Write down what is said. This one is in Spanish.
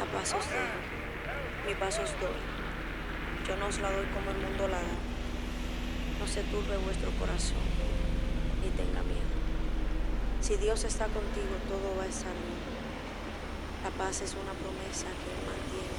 paz os dejo, mi paz os doy. Yo no os la doy como el mundo la da. No se turbe vuestro corazón, ni tenga miedo. Si Dios está contigo, todo va a estar bien. La paz es una promesa que Él mantiene